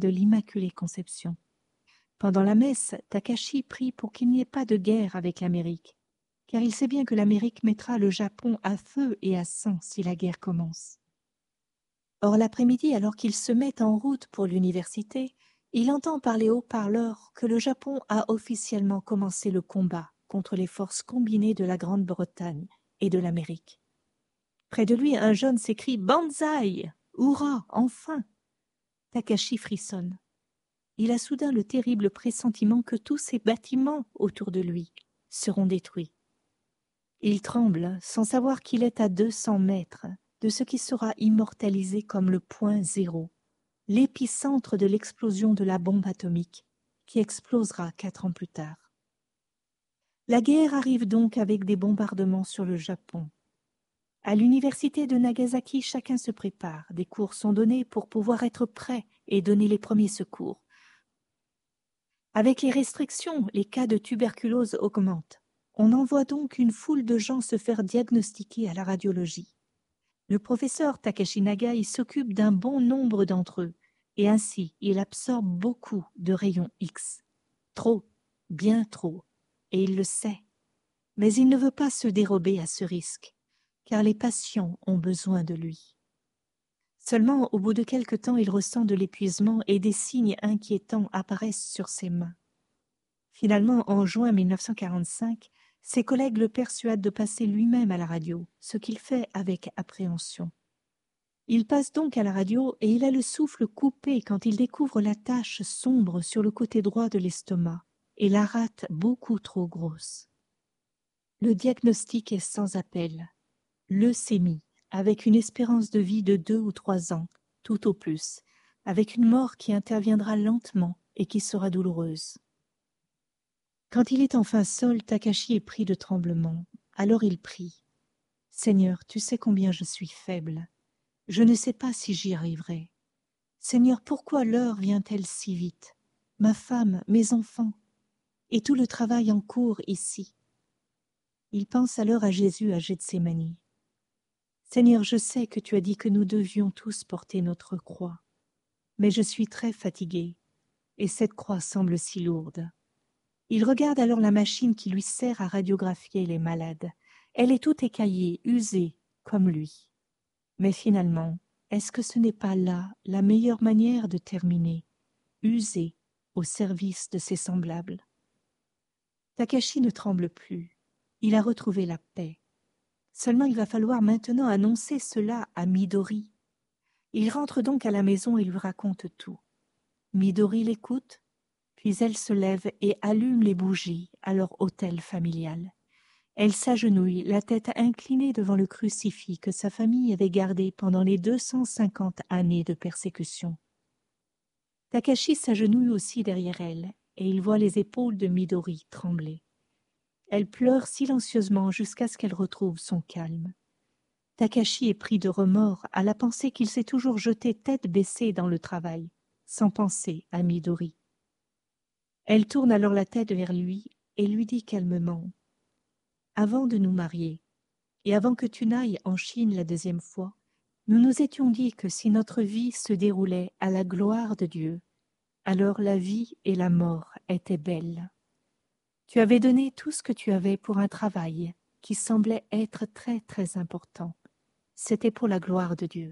de l'Immaculée Conception. Pendant la messe, Takashi prie pour qu'il n'y ait pas de guerre avec l'Amérique, car il sait bien que l'Amérique mettra le Japon à feu et à sang si la guerre commence. Or, l'après-midi, alors qu'il se met en route pour l'université, il entend par les haut-parleurs que le Japon a officiellement commencé le combat contre les forces combinées de la Grande-Bretagne et de l'Amérique. Près de lui, un jeune s'écrie « Banzai ! Hurrah ! Enfin !» Takashi frissonne. Il a soudain le terrible pressentiment que tous ces bâtiments autour de lui seront détruits. Il tremble, sans savoir qu'il est à 200 mètres de ce qui sera immortalisé comme le point zéro, l'épicentre de l'explosion de la bombe atomique, qui explosera 4 ans plus tard. La guerre arrive donc avec des bombardements sur le Japon. À l'université de Nagasaki, chacun se prépare. Des cours sont donnés pour pouvoir être prêt et donner les premiers secours. Avec les restrictions, les cas de tuberculose augmentent. On envoie donc une foule de gens se faire diagnostiquer à la radiologie. Le professeur Takashi Nagai s'occupe d'un bon nombre d'entre eux, et ainsi il absorbe beaucoup de rayons X. Trop, bien trop, et il le sait. Mais il ne veut pas se dérober à ce risque, car les patients ont besoin de lui. Seulement, au bout de quelque temps, il ressent de l'épuisement et des signes inquiétants apparaissent sur ses mains. Finalement, en juin 1945, ses collègues le persuadent de passer lui-même à la radio, ce qu'il fait avec appréhension. Il passe donc à la radio et il a le souffle coupé quand il découvre la tache sombre sur le côté droit de l'estomac et la rate beaucoup trop grosse. Le diagnostic est sans appel. Leucémie, avec une espérance de vie de 2 ou 3 ans, tout au plus, avec une mort qui interviendra lentement et qui sera douloureuse. Quand il est enfin seul, Takashi est pris de tremblement. Alors il prie. « Seigneur, tu sais combien je suis faible. Je ne sais pas si j'y arriverai. Seigneur, pourquoi l'heure vient-elle si vite? Ma femme, mes enfants, et tout le travail en cours ici. » Il pense alors à Jésus à Gethsémani. « Seigneur, je sais que tu as dit que nous devions tous porter notre croix, mais je suis très fatigué, et cette croix semble si lourde. » Il regarde alors la machine qui lui sert à radiographier les malades. Elle est toute écaillée, usée, comme lui. Mais finalement, est-ce que ce n'est pas là la meilleure manière de terminer, usé, au service de ses semblables? Takashi ne tremble plus. Il a retrouvé la paix. Seulement il va falloir maintenant annoncer cela à Midori. Il rentre donc à la maison et lui raconte tout. Midori l'écoute, puis elle se lève et allume les bougies à leur autel familial. Elle s'agenouille, la tête inclinée devant le crucifix que sa famille avait gardé pendant les 250 années de persécution. Takashi s'agenouille aussi derrière elle, et il voit les épaules de Midori trembler. Elle pleure silencieusement jusqu'à ce qu'elle retrouve son calme. Takashi est pris de remords à la pensée qu'il s'est toujours jeté tête baissée dans le travail, sans penser à Midori. Elle tourne alors la tête vers lui et lui dit calmement « Avant de nous marier, et avant que tu n'ailles en Chine la 2e fois, nous nous étions dit que si notre vie se déroulait à la gloire de Dieu, alors la vie et la mort étaient belles. Tu avais donné tout ce que tu avais pour un travail qui semblait être très très important. C'était pour la gloire de Dieu. »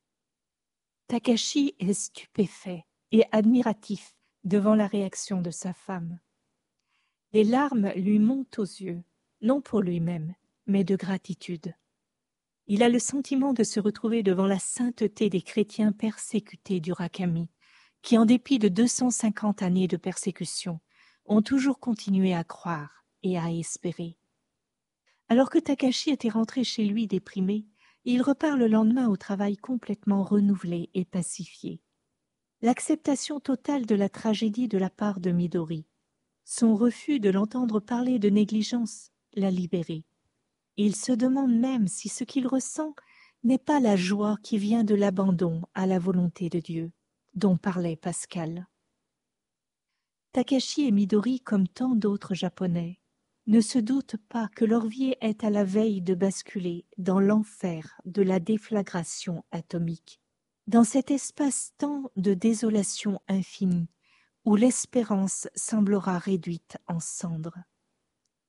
Takashi est stupéfait et admiratif devant la réaction de sa femme. Les larmes lui montent aux yeux, non pour lui-même, mais de gratitude. Il a le sentiment de se retrouver devant la sainteté des chrétiens persécutés d'Urakami, qui, en dépit de 250 années de persécution, ont toujours continué à croire et à espérer. Alors que Takashi était rentré chez lui déprimé, il repart le lendemain au travail complètement renouvelé et pacifié. L'acceptation totale de la tragédie de la part de Midori, son refus de l'entendre parler de négligence, l'a libéré. Il se demande même si ce qu'il ressent n'est pas la joie qui vient de l'abandon à la volonté de Dieu, dont parlait Pascal. Takashi et Midori, comme tant d'autres Japonais, ne se doutent pas que leur vie est à la veille de basculer dans l'enfer de la déflagration atomique. Dans cet espace-temps de désolation infinie, où l'espérance semblera réduite en cendres,